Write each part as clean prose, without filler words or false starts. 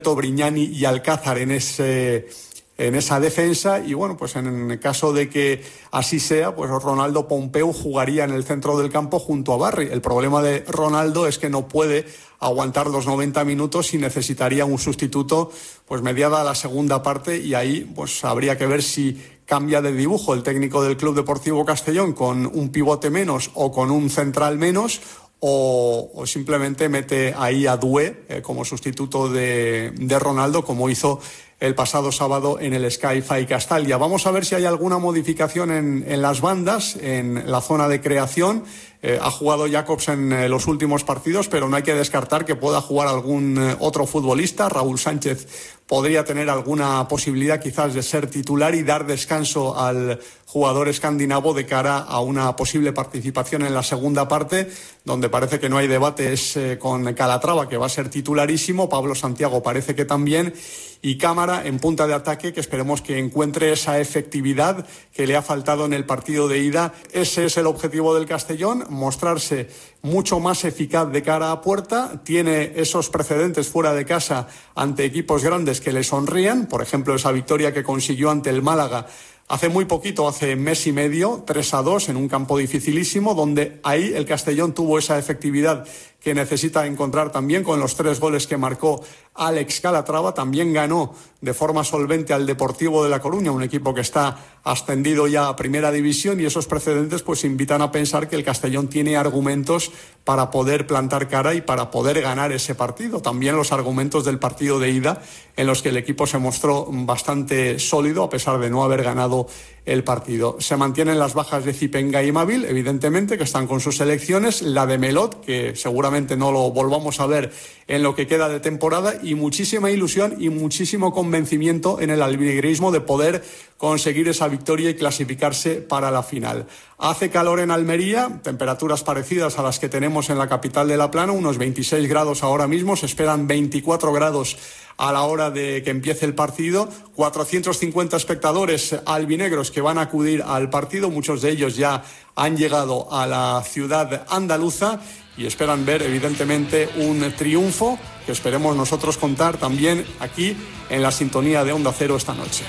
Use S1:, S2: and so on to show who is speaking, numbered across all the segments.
S1: Brignani y Alcázar en esa defensa, y bueno, pues en el caso de que así sea, pues Ronaldo Pompeu jugaría en el centro del campo junto a Barry. El problema de Ronaldo es que no puede aguantar los 90 minutos y necesitaría un sustituto pues mediada la segunda parte, y ahí pues habría que ver si cambia de dibujo el técnico del Club Deportivo Castellón con un pivote menos o con un central menos, o simplemente mete ahí a Doué como sustituto de Ronaldo, como hizo el pasado sábado en el Sky-Fi Castalia. Vamos a ver si hay alguna modificación en las bandas, en la zona de creación. Ha jugado Jacobs en los últimos partidos, pero no hay que descartar que pueda jugar algún otro futbolista. Raúl Sánchez podría tener alguna posibilidad quizás de ser titular y dar descanso al jugador escandinavo de cara a una posible participación en la segunda parte, donde parece que no hay debate, es con Calatrava, que va a ser titularísimo. Pablo Santiago parece que también, y Cámara en punta de ataque, que esperemos que encuentre esa efectividad que le ha faltado en el partido de ida. Ese es el objetivo del Castellón, mostrarse mucho más eficaz de cara a puerta. Tiene esos precedentes fuera de casa ante equipos grandes que le sonrían, por ejemplo esa victoria que consiguió ante el Málaga hace muy poquito, hace mes y medio, 3-2 en un campo dificilísimo, donde ahí el Castellón tuvo esa efectividad que necesita encontrar también con los 3 goles que marcó Alex Calatrava. También ganó de forma solvente al Deportivo de La Coruña, un equipo que está ascendido ya a Primera División, y esos precedentes pues invitan a pensar que el Castellón tiene argumentos para poder plantar cara y para poder ganar ese partido. También los argumentos del partido de ida, en los que el equipo se mostró bastante sólido a pesar de no haber ganado el partido. Se mantienen las bajas de Zipenga y Mávil, evidentemente, que están con sus selecciones, la de Melot, que seguramente no lo volvamos a ver en lo que queda de temporada, y muchísima ilusión y muchísimo convencimiento en el albinegrismo de poder conseguir esa victoria y clasificarse para la final. Hace calor en Almería, temperaturas parecidas a las que tenemos en la capital de La Plana, unos 26 grados ahora mismo, se esperan 24 grados a la hora de que empiece el partido. 450 espectadores albinegros que van a acudir al partido, muchos de ellos ya han llegado a la ciudad andaluza y esperan ver evidentemente un triunfo que esperemos nosotros contar también aquí en la sintonía de Onda Cero esta noche.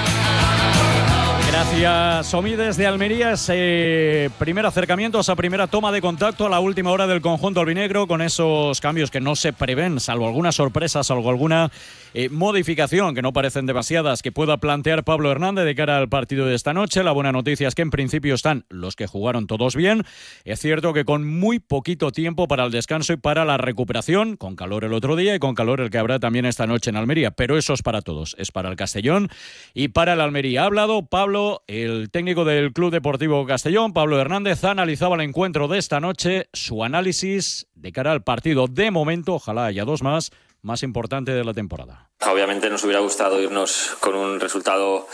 S2: Gracias, Omi, desde Almería. Ese primer acercamiento, esa primera toma de contacto a la última hora del conjunto albinegro, con esos cambios que no se prevén, salvo algunas sorpresas, salvo alguna modificación, que no parecen demasiadas, que pueda plantear Pablo Hernández de cara al partido de esta noche. La buena noticia es que en principio están los que jugaron todos bien. Es cierto que con muy poquito tiempo para el descanso y para la recuperación, con calor el otro día y con calor el que habrá también esta noche en Almería, pero eso es para todos, es para el Castellón y para el Almería. Ha hablado Pablo, el técnico del Club Deportivo Castellón, Pablo Hernández, ha analizado el encuentro de esta noche, su análisis de cara al partido de momento, ojalá haya dos más importante de la temporada.
S3: Obviamente nos hubiera gustado irnos con un resultado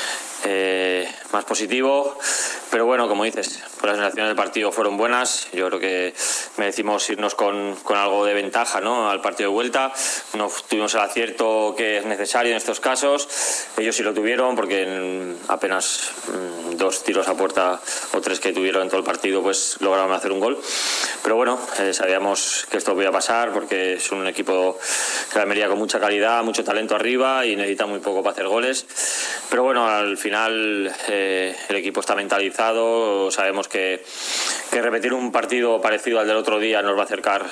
S3: más positivo, pero bueno, como dices, las sensaciones del partido fueron buenas. Yo creo que merecimos irnos con algo de ventaja, ¿no?, al partido de vuelta. No tuvimos el acierto que es necesario en estos casos. Ellos sí lo tuvieron, porque en apenas 2 tiros a puerta o 3 que tuvieron en todo el partido, pues lograron hacer un gol. Pero bueno, sabíamos que esto podía pasar, porque es un equipo de la Almería con mucha calidad, mucho talento arriba y necesita muy poco para hacer goles. Pero bueno, al final el equipo está mentalizado. Sabemos que repetir un partido parecido al del otro día nos va a acercar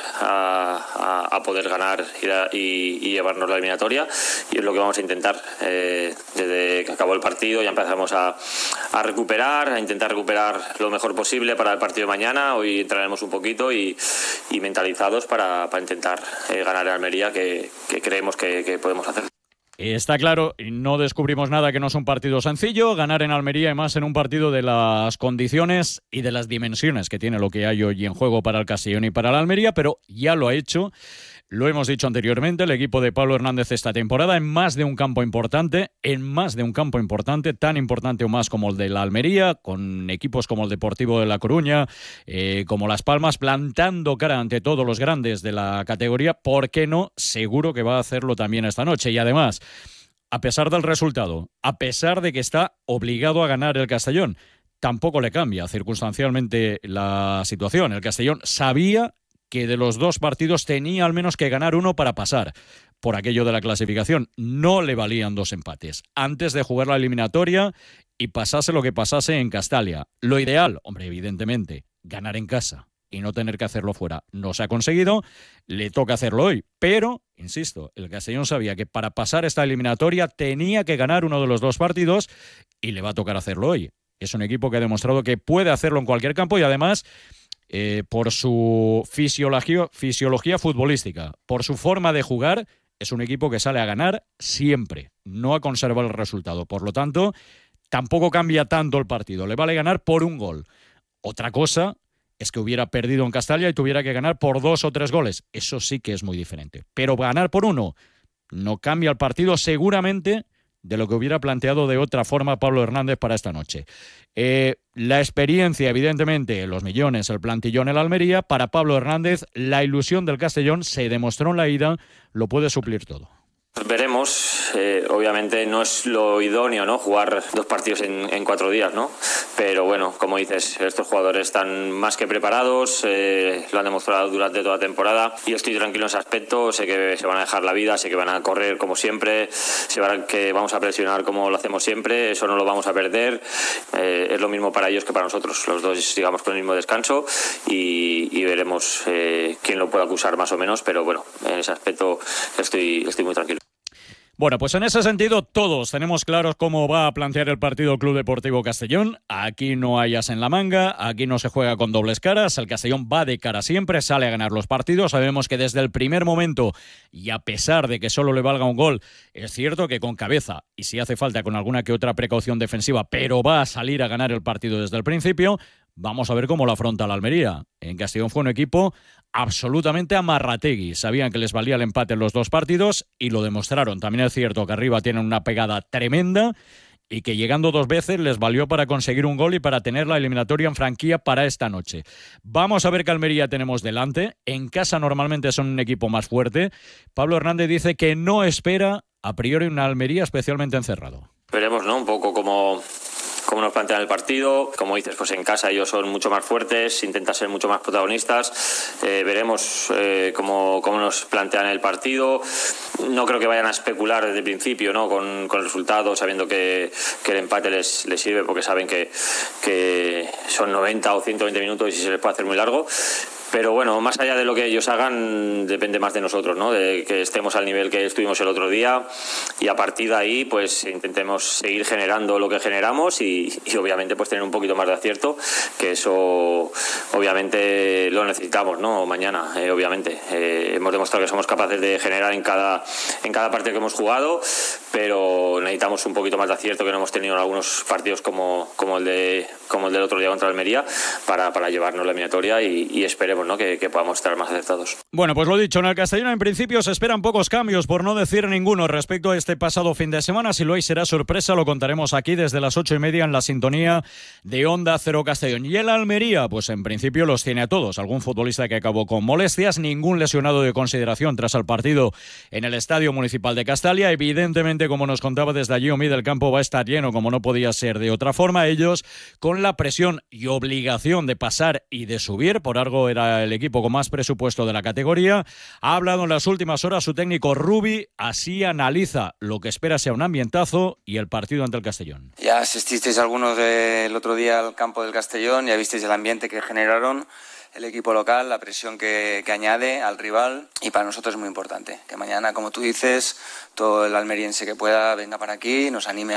S3: a poder ganar y llevarnos la eliminatoria, y es lo que vamos a intentar. Desde que acabó el partido ya empezamos a recuperar, a intentar recuperar lo mejor posible para el partido de mañana. Hoy entraremos un poquito y mentalizados para intentar ganar en Almería, que creemos que podemos hacer.
S2: Está claro, no descubrimos nada, que no es un partido sencillo. Ganar en Almería, y más en un partido de las condiciones y de las dimensiones que tiene lo que hay hoy en juego para el Castellón y para la Almería, pero ya lo ha hecho. Lo hemos dicho anteriormente, el equipo de Pablo Hernández esta temporada en más de un campo importante, tan importante o más como el de la Almería, con equipos como el Deportivo de La Coruña, como Las Palmas, plantando cara ante todos los grandes de la categoría. ¿Por qué no? Seguro que va a hacerlo también esta noche. Y además, a pesar del resultado, a pesar de que está obligado a ganar el Castellón, tampoco le cambia circunstancialmente la situación. El Castellón sabía que de los 2 partidos tenía al menos que ganar uno para pasar. por aquello de la clasificación. No le valían 2 empates antes de jugar la eliminatoria y pasase lo que pasase en Castalia. Lo ideal, hombre, evidentemente, ganar en casa y no tener que hacerlo fuera. No se ha conseguido, le toca hacerlo hoy. Pero, insisto, el Castellón sabía que para pasar esta eliminatoria tenía que ganar uno de los 2 partidos y le va a tocar hacerlo hoy. Es un equipo que ha demostrado que puede hacerlo en cualquier campo y además, por su fisiología futbolística, por su forma de jugar, es un equipo que sale a ganar siempre, no a conservar el resultado. Por lo tanto, tampoco cambia tanto el partido. Le vale ganar por 1 gol. Otra cosa es que hubiera perdido en Castalia y tuviera que ganar por 2 o 3 goles. Eso sí que es muy diferente. Pero ganar por 1 no cambia el partido seguramente de lo que hubiera planteado de otra forma Pablo Hernández para esta noche. La experiencia, evidentemente, los millones, el plantillón en la Almería. Para Pablo Hernández, la ilusión del Castellón se demostró en la ida, lo puede suplir todo.
S3: Veremos, obviamente no es lo idóneo, ¿no?, jugar 2 partidos en 4 días, ¿no? Pero bueno, como dices, estos jugadores están más que preparados, lo han demostrado durante toda la temporada y estoy tranquilo en ese aspecto. Sé que se van a dejar la vida, sé que van a correr como siempre, que vamos a presionar como lo hacemos siempre, eso no lo vamos a perder. Es lo mismo para ellos que para nosotros, los dos digamos con el mismo descanso y veremos quién lo puede acusar más o menos, pero bueno, en ese aspecto estoy muy tranquilo.
S2: Bueno, pues en ese sentido todos tenemos claros cómo va a plantear el partido Club Deportivo Castellón. Aquí no hay as en la manga, aquí no se juega con dobles caras, el Castellón va de cara siempre, sale a ganar los partidos. Sabemos que desde el primer momento, y a pesar de que solo le valga 1 gol, es cierto que con cabeza, y si hace falta con alguna que otra precaución defensiva, pero va a salir a ganar el partido desde el principio. Vamos a ver cómo lo afronta la Almería. En Castellón fue un equipo absolutamente amarrategui. Sabían que les valía el empate en los 2 partidos y lo demostraron. También es cierto que arriba tienen una pegada tremenda y que llegando 2 veces les valió para conseguir 1 gol y para tener la eliminatoria en franquía para esta noche. Vamos a ver qué Almería tenemos delante. En casa normalmente son un equipo más fuerte. Pablo Hernández dice que no espera a priori una Almería especialmente encerrado.
S3: Veremos, ¿no?, un poco cómo nos plantean el partido. Como dices, pues en casa ellos son mucho más fuertes, intentan ser mucho más protagonistas. Veremos cómo nos plantean el partido. No creo que vayan a especular desde el principio, ¿no?, con el resultado, sabiendo que el empate les sirve porque saben que son 90 o 120 minutos y se les puede hacer muy largo. Pero bueno, más allá de lo que ellos hagan, depende más de nosotros, ¿no?, de que estemos al nivel que estuvimos el otro día y a partir de ahí pues intentemos seguir generando lo que generamos y obviamente pues tener un poquito más de acierto, que eso obviamente lo necesitamos, ¿no?, mañana, obviamente. Hemos demostrado que somos capaces de generar en cada partido que hemos jugado, pero necesitamos un poquito más de acierto que no hemos tenido en algunos partidos como el del otro día contra Almería para llevarnos la eliminatoria y esperemos, ¿no?, que podamos estar más acertados.
S2: Bueno, pues lo dicho, en el Castellón en principio se esperan pocos cambios, por no decir ninguno, respecto a este pasado fin de semana. Si lo hay será sorpresa, lo contaremos aquí desde las 8:30 en la sintonía de Onda Cero Castellón. Y el Almería, pues en principio los tiene a todos. Algún futbolista que acabó con molestias, ningún lesionado de consideración tras el partido en el Estadio Municipal de Castalia. Evidentemente, como nos contaba desde allí Omi, del campo va a estar lleno, como no podía ser de otra forma. Ellos con la presión y obligación de pasar y de subir, por algo era el equipo con más presupuesto de la categoría. Ha hablado en las últimas horas su técnico Rubi, así analiza lo que espera sea un ambientazo y el partido ante el Castellón.
S4: Ya asististeis algunos el otro día al campo del Castellón, ya visteis el ambiente que generaron el equipo local, la presión que añade al rival, y para nosotros es muy importante que mañana, como tú dices, todo el almeriense que pueda venga para aquí, nos anime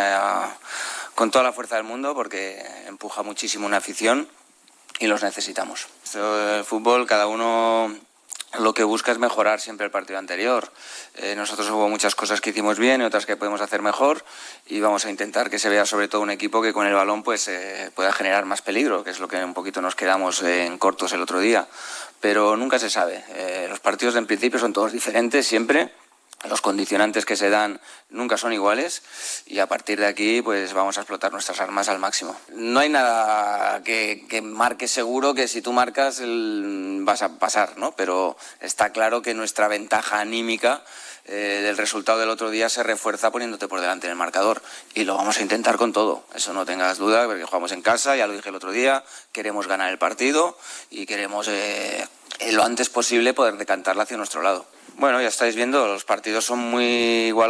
S4: con toda la fuerza del mundo, porque empuja muchísimo una afición y los necesitamos. El fútbol, cada uno lo que busca es mejorar siempre el partido anterior. Nosotros hubo muchas cosas que hicimos bien y otras que podemos hacer mejor, y vamos a intentar que se vea sobre todo un equipo que con el balón pues pueda generar más peligro, que es lo que un poquito nos quedamos en cortos el otro día. Pero nunca se sabe. Los partidos en principio son todos diferentes siempre. Los condicionantes que se dan nunca son iguales y a partir de aquí pues vamos a explotar nuestras armas al máximo. No hay nada que marque seguro que si tú marcas vas a pasar, ¿no? Pero está claro que nuestra ventaja anímica del resultado del otro día se refuerza poniéndote por delante en el marcador, y lo vamos a intentar con todo, eso no tengas duda, porque jugamos en casa, ya lo dije el otro día, queremos ganar el partido y queremos lo antes posible poder decantarla hacia nuestro lado. Bueno, ya estáis viendo, los partidos son muy igualados.